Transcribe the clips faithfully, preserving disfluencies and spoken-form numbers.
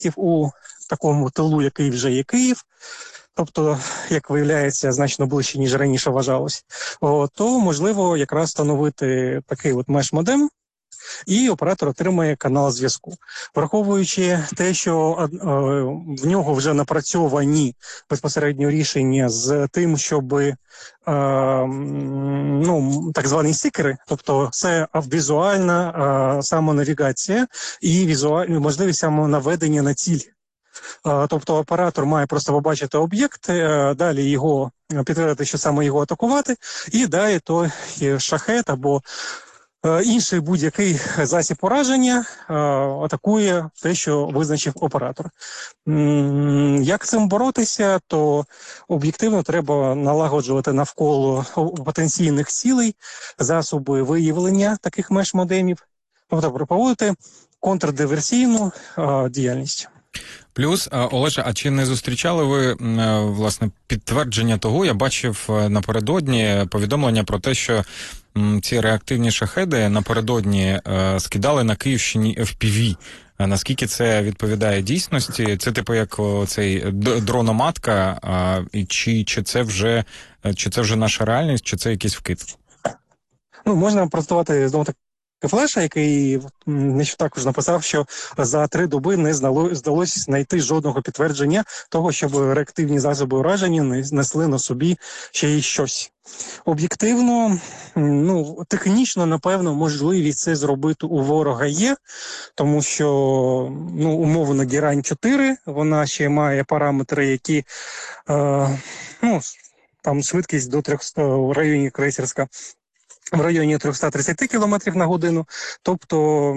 у такому тилу, який вже є Київ, тобто, як виявляється, значно ближче, ніж раніше вважалось, о, то можливо якраз встановити такий от меш-модем, і оператор отримає канал зв'язку. Враховуючи те, що е, в нього вже напрацьовані безпосередньо рішення з тим, щоб е, ну, так звані стікери, тобто це візуальна е, самонавігація і візуальна можливість самонаведення на ціль. Тобто оператор має просто побачити об'єкт, далі його підтвердити, що саме його атакувати, і далі той шахет або інший будь-який засіб ураження атакує те, що визначив оператор. Як цим боротися, то об'єктивно треба налагоджувати навколо потенційних цілей засоби виявлення таких меш-модемів, тобто проводити контрдиверсійну діяльність. Плюс, Олеже, а чи не зустрічали ви, власне, підтвердження того, я бачив напередодні повідомлення про те, що ці реактивні шахеди напередодні скидали на Київщині еф пі ві. Наскільки це відповідає дійсності? Це типу як цей дрономатка, і чи, чи, це вже, чи це вже наша реальність, чи це якийсь вкид? Ну, можна протестувати, знову таки, Флеша, який нещодавно також написав, що за три доби не здалося знайти жодного підтвердження того, щоб реактивні засоби ураження несли на собі ще й щось. Об'єктивно, ну, технічно, напевно, можливість це зробити у ворога є, тому що, ну, умовно, Герань чотири, вона ще має параметри, які, е, ну, там швидкість до трьохсот в районі крейсерська, в районі триста тридцять кілометрів на годину, тобто,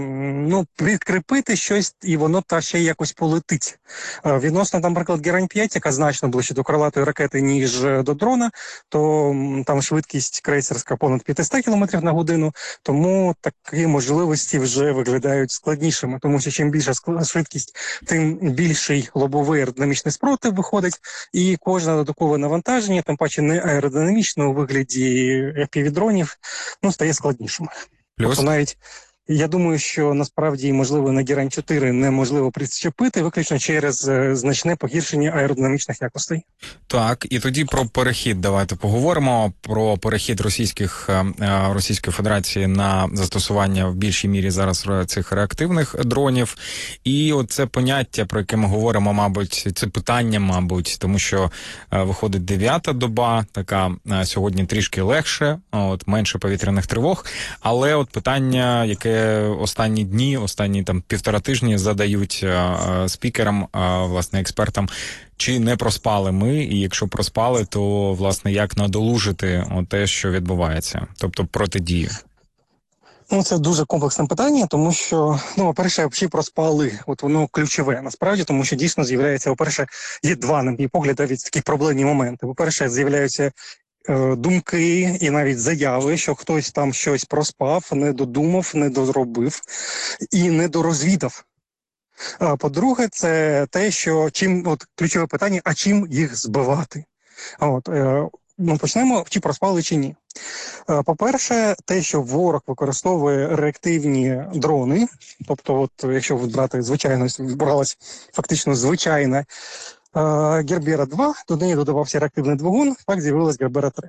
ну, прикріпити щось, і воно та ще якось полетить. Відносно, там, наприклад, Герань п'ять, яка значно ближче до крилатої ракети, ніж до дрона, то там швидкість крейсерська понад п'ятсот кілометрів на годину, тому такі можливості вже виглядають складнішими, тому що чим більша швидкість, тим більший лобовий аеродинамічний спротив виходить, і кожне додаткове навантаження, тим паче не аеродинамічне у вигляді еф пі ві-дронів, ну, стає складнішим. Плюс? Тобто навіть, я думаю, що насправді, можливо, на Герань чотири неможливо причепити, виключно через е, значне погіршення аеродинамічних якостей. Так, і тоді про перехід давайте поговоримо, про перехід російських, е, Російської Федерації на застосування в більшій мірі зараз цих реактивних дронів. І оце поняття, про яке ми говоримо, мабуть, це питання, мабуть, тому що е, виходить дев'ята доба, така е, сьогодні трішки легше, от менше повітряних тривог, але от питання, яке останні дні, останні там півтора тижні задають а, спікерам, а, власне, експертам, чи не проспали ми, і якщо проспали, то, власне, як надолужити те, що відбувається, тобто протидію? Ну, це дуже комплексне питання, тому що, ну, по-перше, чи проспали, от воно ключове, насправді, тому що дійсно з'являється, по-перше, є два, на мій погляд, навіть такі проблемні моменти. По-перше, з'являються думки і навіть заяви, що хтось там щось проспав, не додумав, не доробив і не дорозвідав. А по-друге, це те, що чим, от ключове питання, а чим їх збивати? От, е, ну, почнемо, чи проспали, чи ні. Е, по-перше, те, що ворог використовує реактивні дрони, тобто, от, якщо брати звичайно, бралась фактично звичайна Гербера два, до неї додавався реактивний двигун, так з'явилась Гербера три.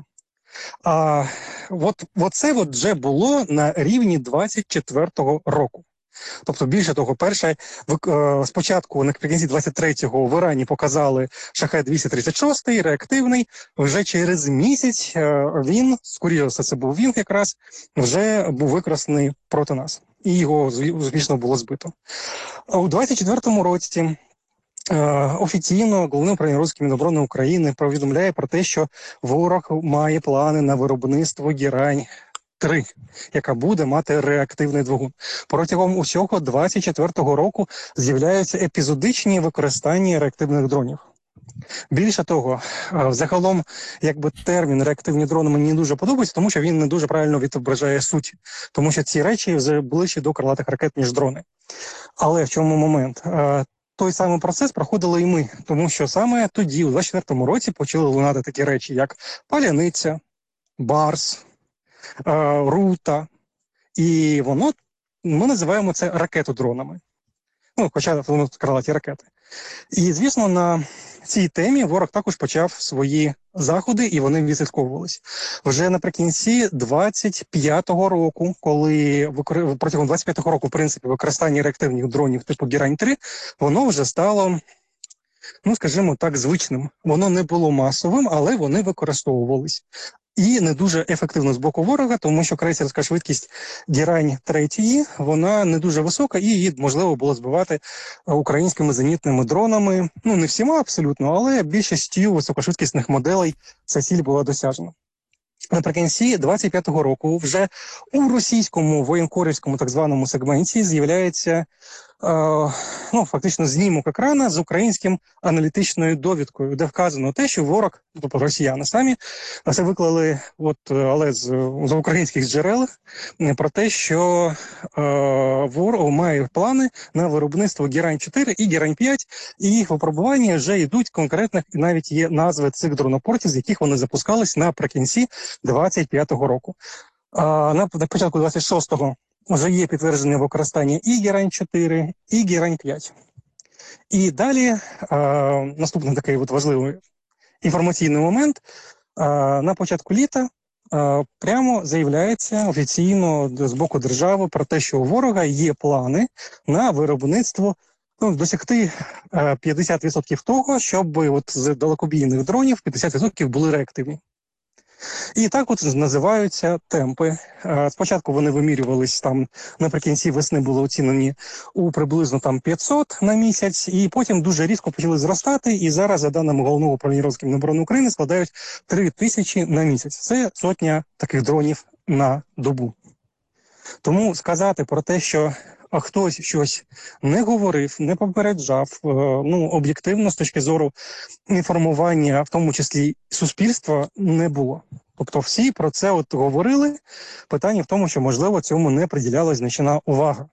А от, от це от вже було на рівні двадцять четвертого року. Тобто, більше того, перше, спочатку наприкінці двадцять третього в Ірані показали шахет двісті тридцять шість, реактивний, вже через місяць він, скоріше все, це був він якраз, вже був використаний проти нас. І його успішно було збито. У двадцять четвертому році офіційно Головне управління розвідки Міноборони України повідомляє про те, що ворог має плани на виробництво Герань три, яка буде мати реактивний двигун. Протягом усього двадцять четвертого року з'являються епізодичні використання реактивних дронів. Більше того, взагалом, якби термін реактивні дрони мені не дуже подобається, тому що він не дуже правильно відображає суть. Тому що ці речі вже ближче до крилатих ракет, ніж дрони. Але в чому момент? Той самий процес проходили і ми, тому що саме тоді, у двадцять четвертому році, почали лунати такі речі, як Паляниця, Барс, Рута. І воно, ми називаємо це ракетодронами. Ну, хоча воно крилаті ракети. І, звісно, на цій темі ворог також почав свої заходи, і вони відслідковувались. Вже наприкінці двадцять п'ятого року, коли викор... протягом двадцять п'ятого року, в принципі, використання реактивних дронів типу Герань три, воно вже стало, ну, скажімо так, звичним. Воно не було масовим, але вони використовувались. І не дуже ефективно з боку ворога, тому що крейсерська швидкість Герань три, вона не дуже висока, і її можливо було збивати українськими зенітними дронами. Ну, не всіма абсолютно, але більшістю високошвидкісних моделей ця ціль була досяжена. Наприкінці двадцять п'ятого року вже у російському воєнкорівському так званому сегменті з'являється е, ну, фактично знімок екрана з українським аналітичною довідкою, де вказано те, що ворог, тобто росіяни самі, це виклали, от, але з, з українських джерел, про те, що е, ворог має плани на виробництво Герань чотири і Герань п'ять, і їх випробування вже йдуть конкретних, і навіть є назви цих дронопортів, з яких вони запускались наприкінці двадцять п'ятого року. А на, на початку двадцять шостого вже є підтверджене використання і Герань чотири, і Герань п'ять. І далі а, наступний такий от важливий інформаційний момент. А, на початку літа а, прямо заявляється офіційно з боку держави про те, що у ворога є плани на виробництво, ну, досягти а, п'ятдесят відсотків того, щоб от з далекобійних дронів п'ятдесят відсотків були реактивні. І так от називаються темпи. Спочатку вони вимірювались там, наприкінці весни були оцінені у приблизно там п'ятсот на місяць, і потім дуже різко почали зростати, і зараз, за даними Головного управління розвідки Міноборони України, складають три тисячі на місяць. Це сотня таких дронів на добу. Тому сказати про те, що а хтось щось не говорив, не попереджав, ну, об'єктивно з точки зору інформування, в тому числі суспільства, не було. Тобто всі про це от говорили, питання в тому, що, можливо, цьому не приділялась значна увага.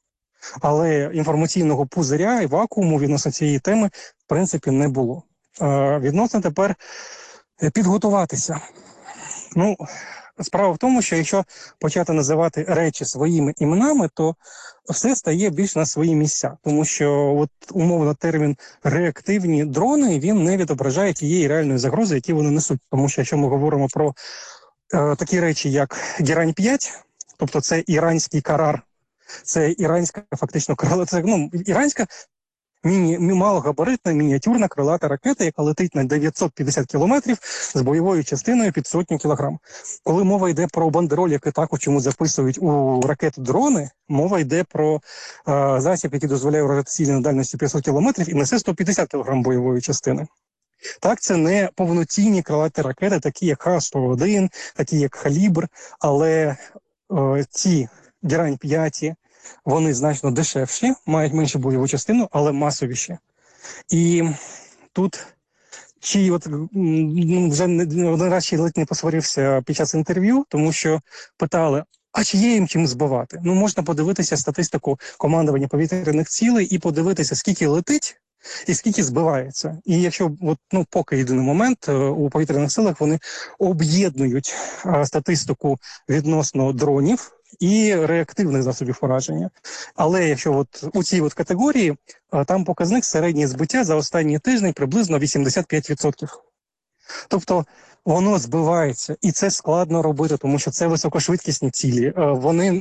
Але інформаційного пузиря і вакууму відносно цієї теми, в принципі, не було. Е, відносно тепер підготуватися. Ну, справа в тому, що якщо почати називати речі своїми іменами, то все стає більш на свої місця. Тому що от умовно термін «реактивні дрони» він не відображає тієї реальної загрози, які вони несуть. Тому що якщо ми говоримо про е, такі речі, як Герань п'ять, тобто це іранський карар, це іранська фактично крила, це, ну, іранська Міні, малогабаритна, мініатюрна крилата ракета, яка летить на дев'ятсот п'ятдесят кілометрів з бойовою частиною під сотню кілограм. Коли мова йде про бандероль, який також чому записують у ракети дрони, мова йде про е, засіб, який дозволяє вражати цілі на дальності п'ятсот кілометрів і несе сто п'ятдесят кілограм бойової частини. Так, це не повноцінні крилаті ракети, такі як Х сто один, такі як «Калібр», але е, ці Герань п'ять, вони значно дешевші, мають меншу бойову частину, але масовіші. І тут чи от вже один раз ще ледь не посварився під час інтерв'ю, тому що питали, а чи є їм чим збивати? Ну, можна подивитися статистику командування повітряних цілей і подивитися, скільки летить і скільки збивається. І якщо, от, ну, поки єдиний момент, у повітряних силах вони об'єднують а, статистику відносно дронів і реактивних засобів ураження. Але якщо от у цій от категорії, там показник середнє збиття за останній тиждень приблизно вісімдесят п'ять відсотків. Тобто воно збивається, і це складно робити, тому що це високошвидкісні цілі. Вони,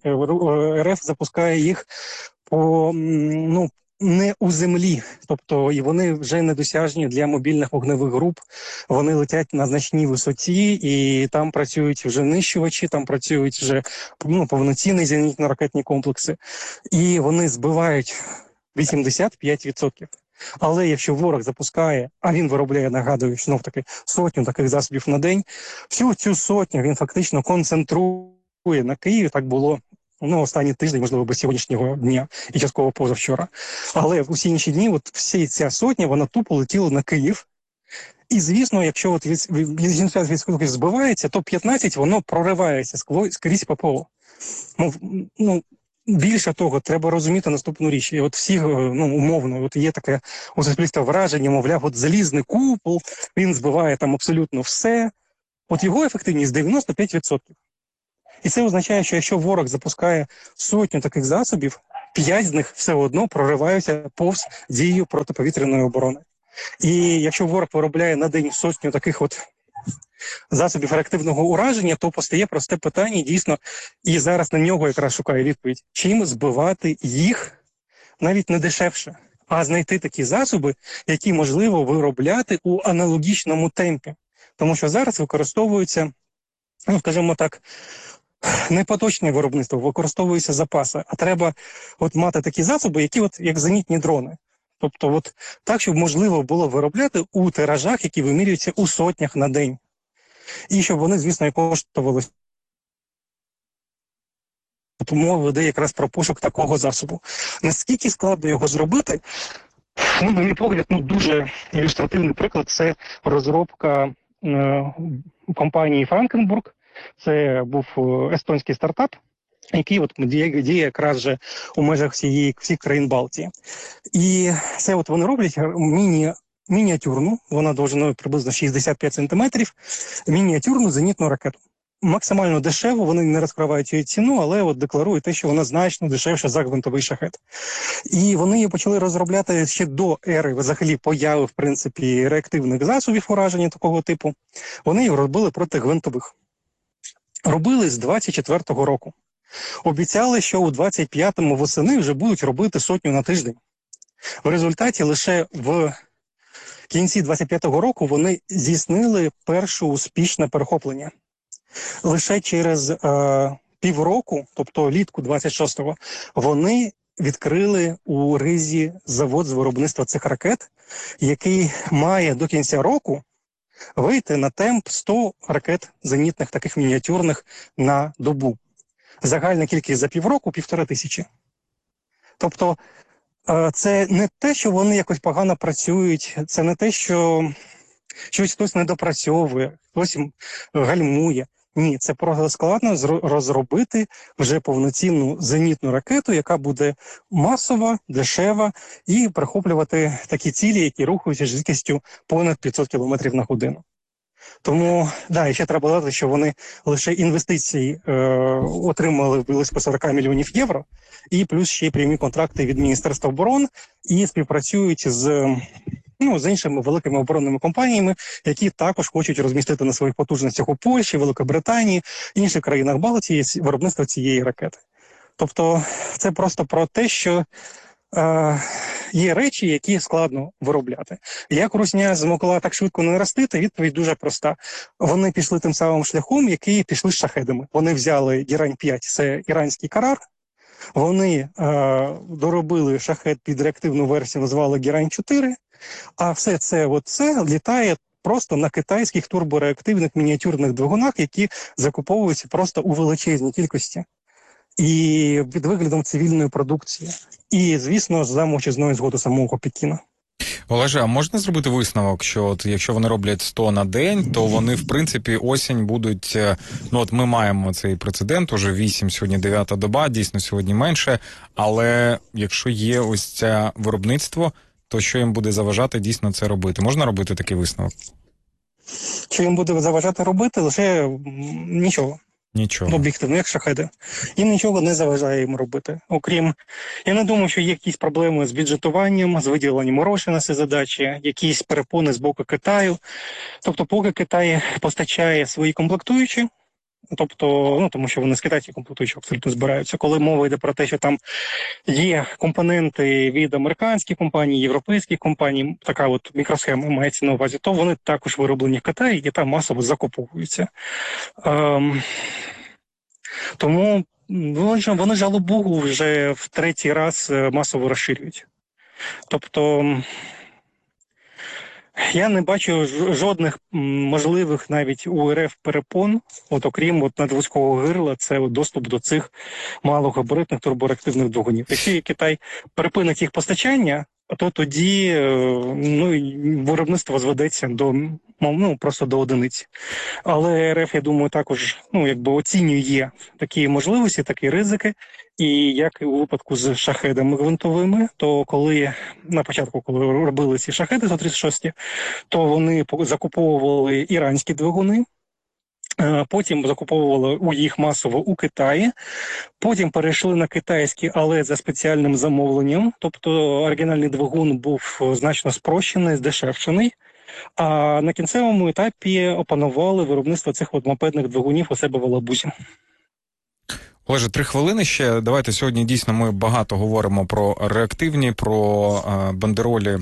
РФ запускає їх по, ну, не у землі, тобто і вони вже недосяжні для мобільних вогневих груп, вони летять на значній висоті, і там працюють вже нищувачі, там працюють вже, ну, повноцінні зенітно-ракетні комплекси, і вони збивають вісімдесят п'ять відсотків. Але якщо ворог запускає, а він виробляє, нагадую, знов таки сотню таких засобів на день, всю цю сотню він фактично концентрує на Києві, так було, ну, останній тиждень, можливо, без сьогоднішнього дня і частково позавчора. Але в усі інші дні, от всі ця сотня, вона тупо летіла на Київ. І, звісно, якщо от вісімдесят відсотків збивається, то п'ятнадцять воно проривається скрізь ППО. Ну, ну, більше того, треба розуміти наступну річ. І от всі, ну, умовно, от є таке у суспільства враження, мовляв, от залізний купол, він збиває там абсолютно все. От його ефективність дев'яносто п'ять відсотків. І це означає, що якщо ворог запускає сотню таких засобів, п'ять з них все одно прориваються повз дію протиповітряної оборони. І якщо ворог виробляє на день сотню таких от засобів реактивного ураження, то постає просте питання, дійсно, і зараз на нього якраз шукає відповідь. Чим збивати їх навіть не дешевше, а знайти такі засоби, які можливо виробляти у аналогічному темпі. Тому що зараз використовуються, ну, скажімо так, не поточне виробництво, використовуються запаси. А треба от мати такі засоби, які от як зенітні дрони. Тобто от так, щоб можливо було виробляти у тиражах, які вимірюються у сотнях на день. І щоб вони, звісно, і коштували. Тому веде якраз про пошук такого засобу. Наскільки складно його зробити? Ну, на мій погляд, ну, дуже ілюстративний приклад – це розробка е, компанії Frankenburg. Це був естонський стартап, який от діє, діє якраз же у межах всієї, всіх країн Балтії. І це от вони роблять міні, мініатюрну, вона довжиною приблизно шістдесят п'ять сантиметрів, мініатюрну зенітну ракету. Максимально дешево, вони не розкривають її ціну, але от декларують те, що вона значно дешевша за гвинтовий шахет. І вони її почали розробляти ще до ери, взагалі, появи, в принципі, реактивних засобів ураження такого типу. Вони її робили проти гвинтових. Робили з двадцять четвертого року. Обіцяли, що у двадцять п'ятому восени вже будуть робити сотню на тиждень. В результаті лише в кінці двадцять п'ятого року вони здійснили перше успішне перехоплення. Лише через е, півроку, тобто літку двадцять шостого, вони відкрили у Ризі завод з виробництва цих ракет, який має до кінця року вийти на темп сто ракет зенітних, таких мініатюрних, на добу. Загальна кількість за півроку – півтора тисячі. Тобто це не те, що вони якось погано працюють, це не те, що щось хтось недопрацьовує, хтось гальмує. Ні, це просто складно розробити вже повноцінну зенітну ракету, яка буде масова, дешева і перехоплювати такі цілі, які рухаються з швидкістю понад п'ятсот кілометрів на годину. Тому, да, і ще треба додати, що вони лише інвестиції е, отримали близько сорок мільйонів євро, і плюс ще прямі контракти від Міністерства оборони, і співпрацюють з, ну, з іншими великими оборонними компаніями, які також хочуть розмістити на своїх потужностях у Польщі, Великобританії, інших країнах Балтії виробництво цієї ракети. Тобто це просто про те, що е, є речі, які складно виробляти. Як Русня змогла так швидко не наростити? Відповідь дуже проста. Вони пішли тим самим шляхом, який пішли з шахедами. Вони взяли Герань п'ять, це іранський Карар. Вони е, доробили шахед під реактивну версію, назвали Герань чотири. А все це, от це літає просто на китайських турбореактивних мініатюрних двигунах, які закуповуються просто у величезній кількості. І під виглядом цивільної продукції. І, звісно, за мовчазною згоду самого Пекіна. Олеже, а можна зробити висновок, що от якщо вони роблять сто на день, то вони, в принципі, осінь будуть... Ну, от ми маємо цей прецедент, уже вісім, сьогодні дев'ята доба, дійсно сьогодні менше, але якщо є ось це виробництво, то що їм буде заважати дійсно це робити? Можна робити такий висновок? Що їм буде заважати робити? Лише нічого. Нічого. Об'єктивно, як шахеди. Їм нічого не заважає їм робити. Окрім, я не думаю, що є якісь проблеми з бюджетуванням, з виділенням грошей на ці задачі, якісь перепони з боку Китаю. Тобто, поки Китай постачає свої комплектуючі, тобто, ну, тому що вони з китайських комплектуючих абсолютно збираються, коли мова йде про те, що там є компоненти від американських компаній, європейських компаній, така от мікросхема мається на увазі, то вони також вироблені в Китаї і там масово закуповуються. Ем, тому вони, вони жалобугу вже в третій раз масово розширюють. Тобто я не бачу жодних можливих навіть у РФ перепон, от окрім от надвузького гирла, це от доступ до цих малогабаритних турбореактивних двигунів. Якщо Китай припинить їх постачання, то тоді ну, виробництво зведеться до, ну, просто до одиниці. Але РФ, я думаю, також ну, якби оцінює такі можливості, такі ризики. І як і у випадку з шахедами гвинтовими, то коли на початку, коли робили ці шахеди сто тридцять шість, то вони закуповували іранські двигуни, Потім закуповували у їх масово у Китаї, потім перейшли на китайські, але за спеціальним замовленням. Тобто оригінальний двигун був значно спрощений, здешевшений. А на кінцевому етапі опанували виробництво цих от мопедних двигунів у себе в Алабузі. Олеже, три хвилини ще. Давайте сьогодні дійсно ми багато говоримо про реактивні, про а, бандеролі.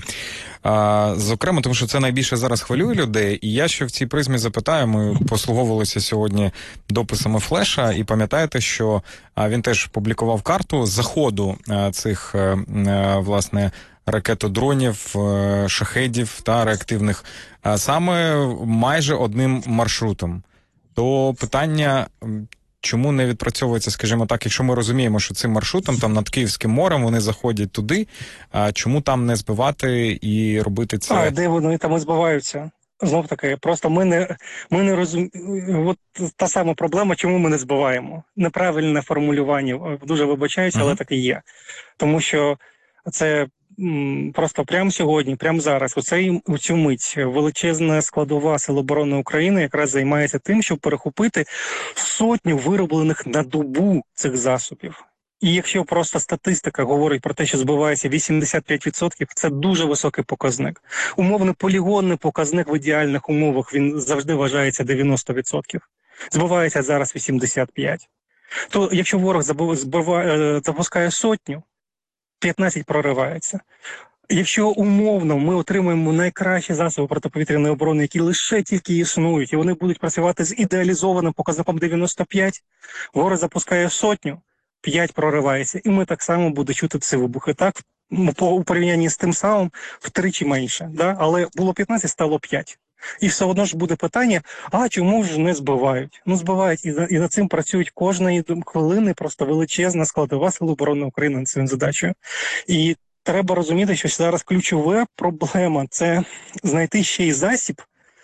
А, зокрема, тому що це найбільше зараз хвилює людей. І я ще в цій призмі запитаю, ми послуговувалися сьогодні дописами Флеша, і пам'ятаєте, що а, він теж публікував карту заходу а, цих, а, власне, ракетодронів, шахедів та реактивних а, саме майже одним маршрутом. То питання... Чому не відпрацьовується, скажімо так, якщо ми розуміємо, що цим маршрутом, там над Київським морем, вони заходять туди, а чому там не збивати і робити це? А, де вони там і збиваються? Знов таки, просто ми не, ми не розуміємо, от та сама проблема, чому ми не збиваємо. Неправильне формулювання, дуже вибачаюся, але uh-huh. так і є. Тому що це м, просто прямо сьогодні, прямо зараз, у, цей, у цю мить величезна складова Сил оборони України якраз займається тим, щоб перехопити сотню вироблених на добу цих засобів. І якщо просто статистика говорить про те, що збивається вісімдесят п'ять відсотків, це дуже високий показник. Умовно полігонний показник в ідеальних умовах, він завжди вважається дев'яносто відсотків. Збивається зараз вісімдесят п'ять відсотків. То якщо ворог збиває, запускає сотню, п'ятнадцять проривається. Якщо умовно ми отримаємо найкращі засоби протиповітряної оборони, які лише тільки існують, і вони будуть працювати з ідеалізованим показником дев'яносто п'ять, ворог запускає сотню, п'ять проривається, і ми так само будемо чути ці вибухи. Так, по у порівнянні з тим самим втричі менше, да? Але було п'ятнадцять, стало п'ять. І все одно ж буде питання, а чому ж не збивають? Ну, збивають, і, і над цим працюють кожної хвилини, просто величезна складова Сил оборони України над цією задачею. І треба розуміти, що зараз ключова проблема – це знайти ще й засіб,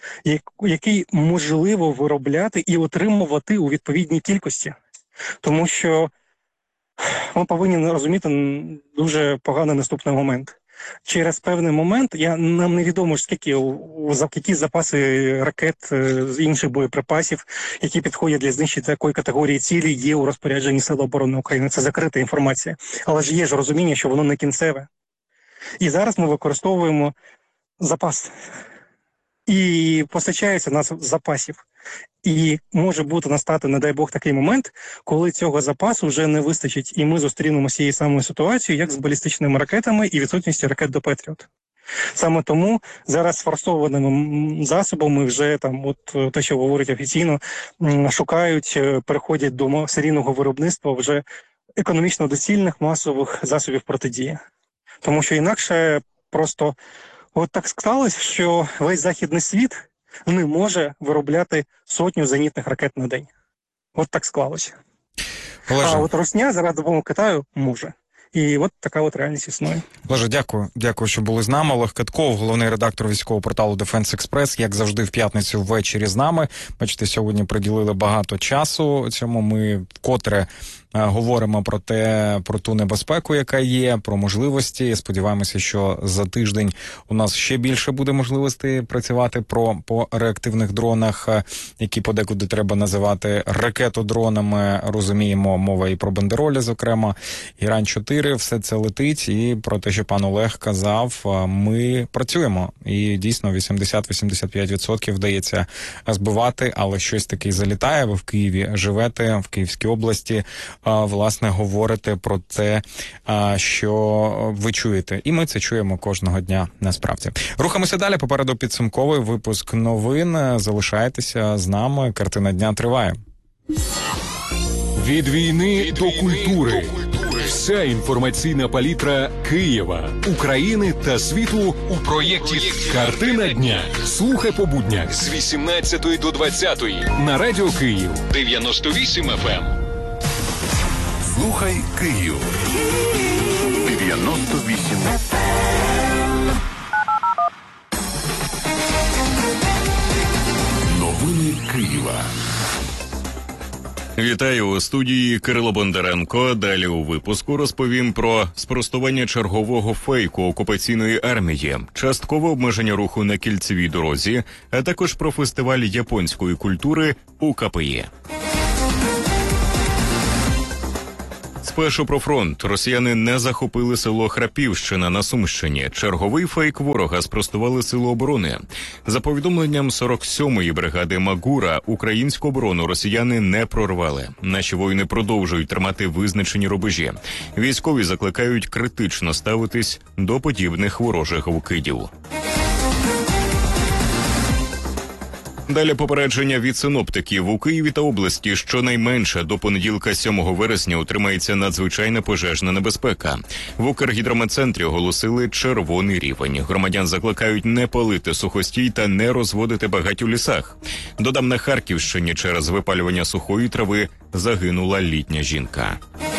який можливо виробляти і отримувати у відповідній кількості. Тому що ми повинні розуміти дуже поганий наступний момент. Через певний момент, я, нам невідомо, скільки, які запаси ракет, з інших боєприпасів, які підходять для знищення такої категорії цілі, є у розпорядженні Сил оборони України. Це закрита інформація. Але ж є ж розуміння, що воно не кінцеве. І зараз ми використовуємо запас. І постачається нас запасів. І може бути настати, не дай Бог, такий момент, коли цього запасу вже не вистачить, і ми зустрінемося з цією самою ситуацією, як з балістичними ракетами і відсутністю ракет до Петріот. Саме тому зараз форсованими засобами вже там, от те, що говорять офіційно, шукають, переходять до серійного виробництва вже економічно доцільних масових засобів протидії. Тому що інакше просто от так склалось, що весь західний світ не може виробляти сотню зенітних ракет на день. От так склалося. Олеже. А от Росня зараз допомогу Китаю може. І от така от реальність існує. Олеже, дякую. Дякую, що були з нами. Олег Катков, головний редактор військового порталу Defense Express, як завжди в п'ятницю ввечері з нами. Бачите, сьогодні приділили багато часу цьому. Ми вкотре говоримо про те, про ту небезпеку, яка є, про можливості. Сподіваємося, що за тиждень у нас ще більше буде можливості працювати про по реактивних дронах, які подекуди треба називати ракетодронами. Розуміємо, мова і про бандеролі, зокрема, Іран чотири, все це летить. І про те, що пан Олег казав, ми працюємо. І дійсно вісімдесят-вісімдесят п'ять відсотків вдається збивати, але щось таке залітає. Ви в Києві живете, в Київській області, власне, говорите про те, що ви чуєте. І ми це чуємо кожного дня, насправді. Рухаємося далі. Попереду підсумковий випуск новин. Залишайтеся з нами. Картина дня триває. Від війни Від до культури. Вся інформаційна палітра Києва, України та світу у проєкті «Картина дня». Слухай по буднях з вісімнадцятої до двадцятої на Радіо Київ дев'яносто вісім еф ем. Слухай Київ дев'яносто вісім еф ем. Новини Києва. Вітаю у студії Кирило Бондаренко. Далі у випуску розповім про спростування чергового фейку окупаційної армії, часткове обмеження руху на кільцевій дорозі, а також про фестиваль японської культури у ка пе є. Спершу про фронт. Росіяни не захопили село Храпівщина на Сумщині. Черговий фейк ворога спростували сили оборони. За повідомленням сорок сьомої бригади Магура, українську оборону росіяни не прорвали. Наші воїни продовжують тримати визначені рубежі. Військові закликають критично ставитись до подібних ворожих вкидів. Далі попередження від синоптиків. У Києві та області щонайменше до понеділка сьомого вересня утримається надзвичайна пожежна небезпека. В Укргідрометцентрі оголосили червоний рівень. Громадян закликають не палити сухостій та не розводити багать у лісах. Додам, на Харківщині через випалювання сухої трави загинула літня жінка.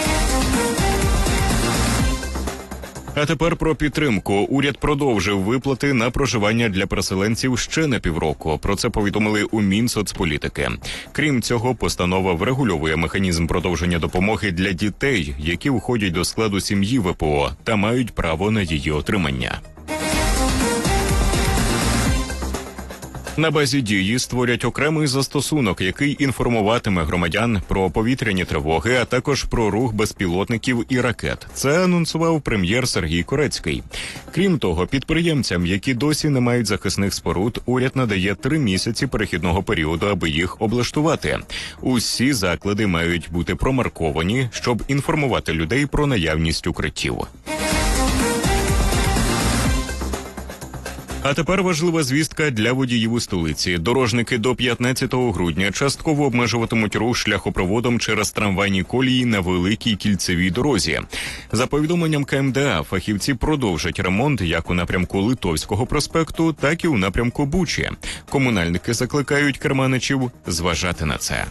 А тепер про підтримку. Уряд продовжив виплати на проживання для переселенців ще на півроку. Про це повідомили у Мінсоцполітики. Крім цього, постанова врегульовує механізм продовження допомоги для дітей, які входять до складу сім'ї ве пе о та мають право на її отримання. На базі дії створять окремий застосунок, який інформуватиме громадян про повітряні тривоги, а також про рух безпілотників і ракет. Це анонсував прем'єр Сергій Корецький. Крім того, підприємцям, які досі не мають захисних споруд, уряд надає три місяці перехідного періоду, аби їх облаштувати. Усі заклади мають бути промарковані, щоб інформувати людей про наявність укриттів. А тепер важлива звістка для водіїв у столиці. Дорожники до п'ятнадцятого грудня частково обмежуватимуть рух шляхопроводом через трамвайні колії на великій кільцевій дорозі. За повідомленням ка ем де а, фахівці продовжать ремонт як у напрямку Литовського проспекту, так і у напрямку Бучі. Комунальники закликають керманичів зважати на це.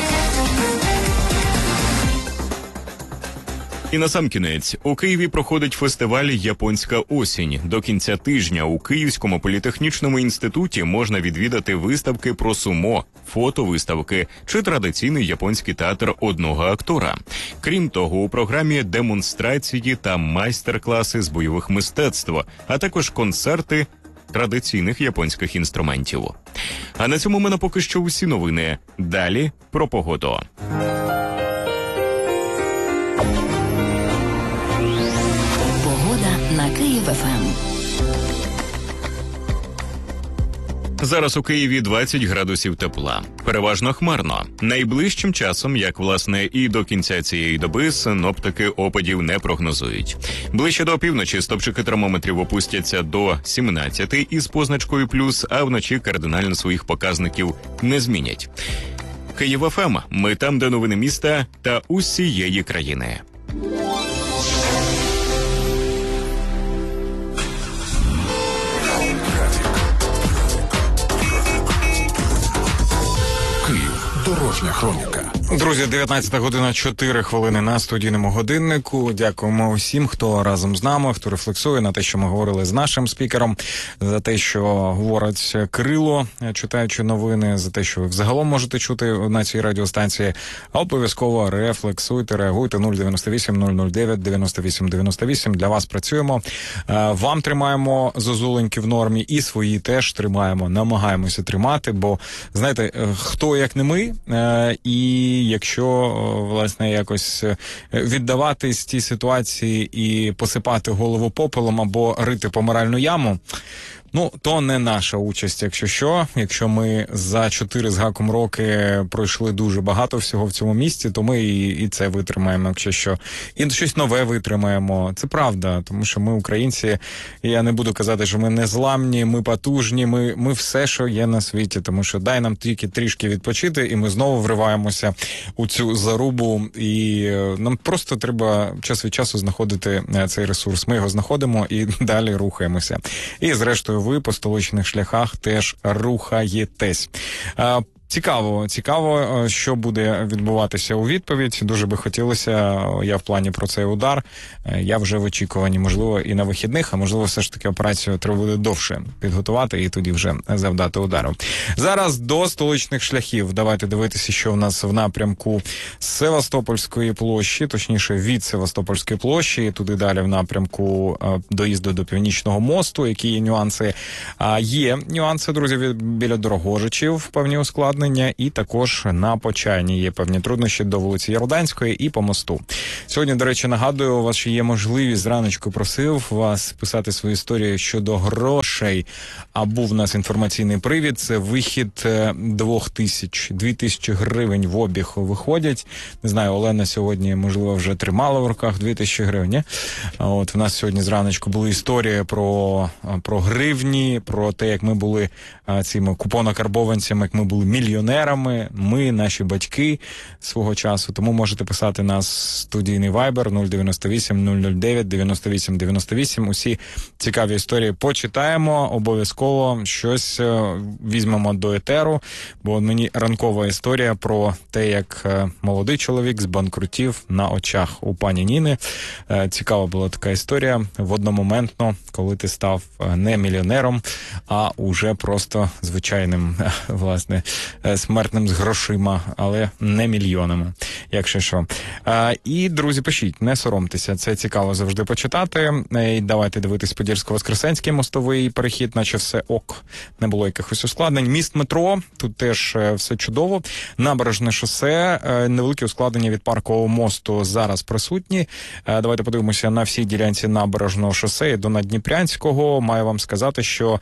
І насамкінець, у Києві проходить фестиваль «Японська осінь». До кінця тижня у Київському політехнічному інституті можна відвідати виставки про сумо, фотовиставки чи традиційний японський театр одного актора. Крім того, у програмі демонстрації та майстер-класи з бойових мистецтв, а також концерти традиційних японських інструментів. А на цьому в мене поки що усі новини. Далі про погоду. На Київ еф ем. Зараз у Києві двадцять градусів тепла. Переважно хмарно. Найближчим часом, як власне і до кінця цієї доби, синоптики опадів не прогнозують. Ближче до опівночі стопчики термометрів опустяться до сімнадцяти із позначкою плюс, а вночі кардинально своїх показників не змінять. Київ еф ем. Ми там, де новини міста та усієї країни. Дорожня хроніка. Друзі, дев'ятнадцята година чотири хвилини на студійному годиннику. Дякуємо усім, хто разом з нами, хто рефлексує на те, що ми говорили з нашим спікером, за те, що говорить Кирило, читаючи новини, за те, що ви взагалом можете чути на цій радіостанції. А обов'язково рефлексуйте, реагуйте. нуль дев'яносто вісім нуль нуль дев'ять дев'яносто вісім дев'яносто вісім. Для вас працюємо. Вам тримаємо зозуленьки в нормі і свої теж тримаємо, намагаємося тримати, бо, знаєте, хто як не ми, і якщо, власне, якось віддаватись тій ситуації і посипати голову попелом або рити помиральну яму, ну, то не наша участь, якщо що. Якщо ми за чотири з гаком роки пройшли дуже багато всього в цьому місті, то ми і, і це витримаємо, якщо що. І щось нове витримаємо. Це правда, тому що ми українці, я не буду казати, що ми незламні, ми потужні, ми, ми все, що є на світі, тому що дай нам тільки трішки відпочити, і ми знову вриваємося у цю зарубу, і нам просто треба час від часу знаходити цей ресурс. Ми його знаходимо і далі рухаємося. І, зрештою, ви по столичних шляхах теж рухаєтесь. Цікаво, цікаво, що буде відбуватися у відповідь. Дуже би хотілося, я в плані про цей удар. Я вже в очікуванні, можливо, і на вихідних, а можливо, все ж таки операцію треба буде довше підготувати і тоді вже завдати удару. Зараз до столичних шляхів. Давайте дивитися, що в нас в напрямку Севастопольської площі, точніше від Севастопольської площі, туди далі в напрямку доїзду до Північного мосту. Які є нюанси? Є нюанси, друзі, біля Дорогожичів, певні ускладнення, і також на Почайні є певні труднощі до вулиці Ярданської і по мосту. Сьогодні, до речі, нагадую, у вас ще є можливість, зраночку просив вас писати свою історію щодо грошей. А був у нас інформаційний привід, це вихід двох тисяч, дві тисячі гривень в обіг виходять. Не знаю, Олена сьогодні, можливо, вже тримала в руках дві тисячі гривень, ні? От, в нас сьогодні зраночку були історії про, про гривні, про те, як ми були а, цими купонокарбованцями, як ми були мільйонерами, ми, наші батьки свого часу. Тому можете писати нас студійний вайбер нуль дев'яносто вісім нуль нуль дев'ять дев'яносто вісім дев'яносто вісім. Усі цікаві історії почитаємо, обов'язково щось візьмемо до етеру, бо мені ранкова історія про те, як молодий чоловік збанкрутів на очах у пані Ніни. Цікава була така історія. В одномоментно, коли ти став не мільйонером, а уже просто звичайним, власне, смертним з грошима, але не мільйонами, якщо що. І, друзі, пишіть, не соромтеся, це цікаво завжди почитати. І давайте дивитись Подільсько-Воскресенський мостовий перехід, наче все ок, не було якихось ускладнень. Міст метро, тут теж все чудово. Набережне шосе, невелике ускладнення від Паркового мосту зараз присутні. Давайте подивимося на всій ділянці Набережного шосе і до Наддніпрянського. Маю вам сказати, що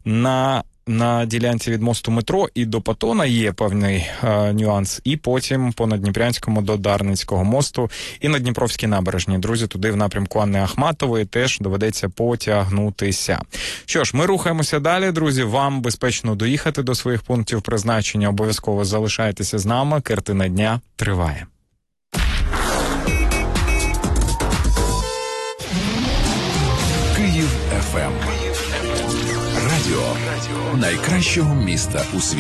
на На ділянці від мосту метро і до Патона є певний е, нюанс, і потім по Наддніпрянському до Дарницького мосту і на Дніпровській набережні. Друзі, туди в напрямку Анни Ахматової теж доведеться потягнутися. Що ж, ми рухаємося далі, друзі. Вам безпечно доїхати до своїх пунктів призначення. Обов'язково залишайтеся з нами. Картина дня триває. Київ еф ем. Радіо найкращого міста у світі.